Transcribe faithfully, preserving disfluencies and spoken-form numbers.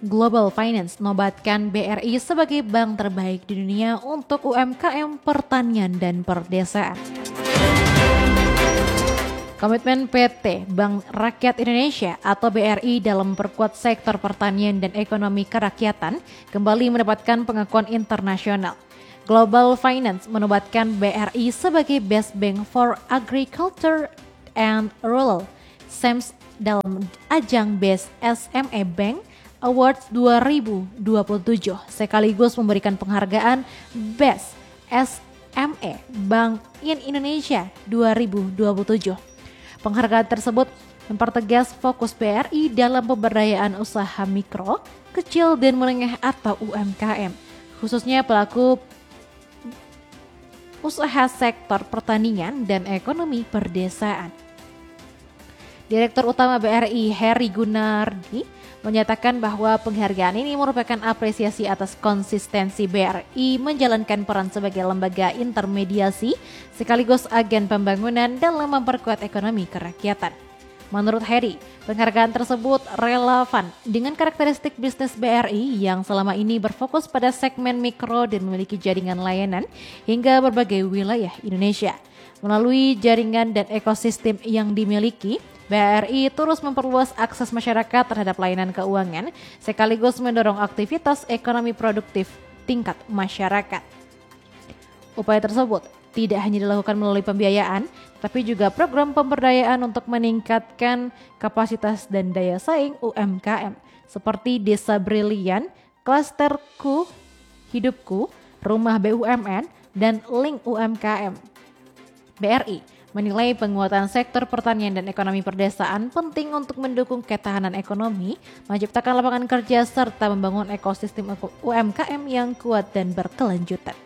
Global Finance nobatkan B R I sebagai bank terbaik di dunia untuk U M K M pertanian dan perdesaan. Komitmen P T Bank Rakyat Indonesia atau B R I dalam memperkuat sektor pertanian dan ekonomi kerakyatan kembali mendapatkan pengakuan internasional. Global Finance menobatkan B R I sebagai Best Bank for Agriculture and Rural S A M S dalam ajang Best S M E Bank Awards dua ribu dua puluh tujuh sekaligus memberikan penghargaan Best S M E Bank in Indonesia dua ribu dua puluh tujuh. Penghargaan tersebut mempertegas fokus B R I dalam pemberdayaan usaha mikro, kecil dan menengah atau U M K M, khususnya pelaku usaha sektor pertanian dan ekonomi perdesaan. Direktur Utama B R I Heri Gunardi menyatakan bahwa penghargaan ini merupakan apresiasi atas konsistensi B R I menjalankan peran sebagai lembaga intermediasi sekaligus agen pembangunan dalam memperkuat ekonomi kerakyatan. Menurut Heri, penghargaan tersebut relevan dengan karakteristik bisnis B R I yang selama ini berfokus pada segmen mikro dan memiliki jaringan layanan hingga berbagai wilayah Indonesia. Melalui jaringan dan ekosistem yang dimiliki, B R I terus memperluas akses masyarakat terhadap layanan keuangan sekaligus mendorong aktivitas ekonomi produktif tingkat masyarakat. Upaya tersebut tidak hanya dilakukan melalui pembiayaan, tapi juga program pemberdayaan untuk meningkatkan kapasitas dan daya saing U M K M seperti Desa Brilian, Klasterku, Hidupku, Rumah B U M N, dan Link U M K M. B R I menilai penguatan sektor pertanian dan ekonomi perdesaan penting untuk mendukung ketahanan ekonomi, menciptakan lapangan kerja serta membangun ekosistem U M K M yang kuat dan berkelanjutan.